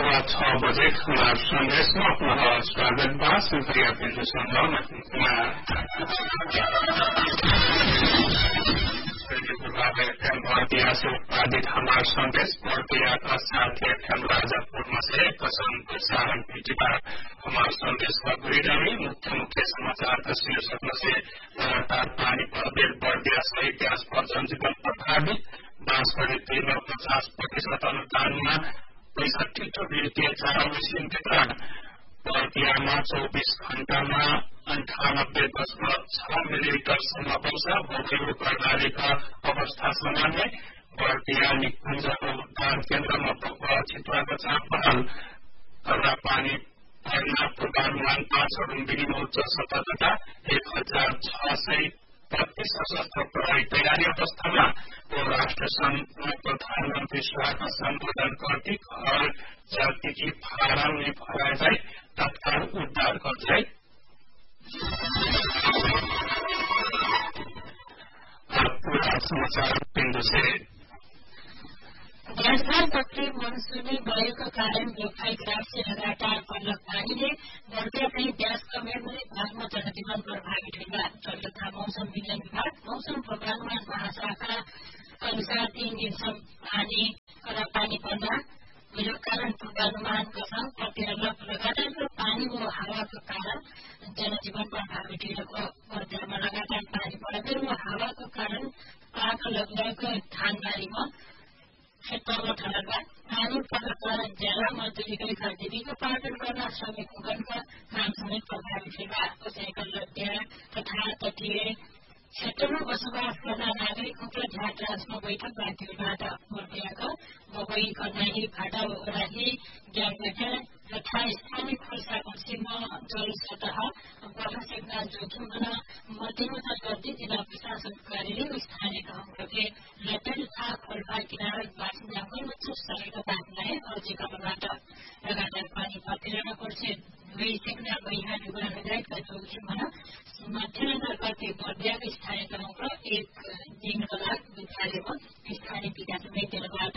6 बजे खबर संदेशमा पुनः स्वागत बा सुप्रिया बिन्दुसँग बर्दिया से उत्पादित हमार संदेश बर्दिया का साथी एफएम राजापुर से पसंद प्रसारण पीटिका हमार संदेश का बुरीडामी मुख्य समाचार का शीर्षक में से लगातार पानी प्रवेश बर्दिया सहित आसपास जनजीवन प्रभावित बांसवाड़ी 50% अनुदानमा 65 वित्तीय चारा मशीन वितरण बर्दियामा 24 घण्टामा 98.6 मिलिलिटरसम्म वर्षा भोगेको प्रणालीका अवस्था सामान्य बर्दिया निकुञ्जको उद्धार केन्द्रमा चितुवाको चाप बहाल खतरा पानी भर्ना पूर्वानुमान 5 रुम्बिनीमा उच्च सतर्कता 1635 सशस्त्र प्रहरी तयारी अवस्थामा राष्ट्र संघमा प्रधानमन्त्री स्वागत सम्बोधन गर्दै घर जातिकी फारम ने भराई तत्काल उद्धार गर्दै पूरा समाचार बिन्दु से देशभर सक्रिय मनसूनी भएको कारण बेखाइग्राम से लगातार पर्न पानीले बर्दियाकै ब्यास कमेर्ने भागमा जनजीवन प्रभावित हुँदा जल तथा मौसम विज्ञान विभाग मौसम पूर्वानुमान महाशाखा अनुसार 3 दिनसम्म पानी पर्दा यो कारण पूर्वानुमानको संग प्रतिरक्षक लगातारको पानी व हावाको कारण जनजीवन प्रभावित भएको बर्दियामा लगातार पानी पर्दै व हावाको कारण पाक लगाएको धानबारीमा क्षेत्रमा ठहरका पानी पर्न कारण ज्यादा मजदुरीकै खर्जीको पालन गर्न श्रमिक उगमका काम समेत प्रभावित हुँदा कसैका लड्या तथा तटीय क्षेत्रमा बसोबास गर्न नागरिकको ध्यान राख्न बैठक बाँकीबाट बर्दियाका मकै कर्णाली फाटा ओराही ज्ञानबेटा तथा स्थानीय खोल्साको सीमा जल सतह बढ्न जोखिम हुन मध्यनजर गर्दै जिल्ला प्रशासन कार्यालय स्थानीय तहले लड्या तथा खोल्पा किनारा बासिन्दाको उच्च स्तरका बाँध्ने अर्जी गर्नबाट लगातार पानी प्रतिरहन पर्छ दुई सिक्ना बैहा डुबा लगायतका जोखिम हुन मध्यनजर गर्दै बर्दियाका स्थानीय तहको 1 दिनको लागि विद्यालयमा स्थानीय विकास समिति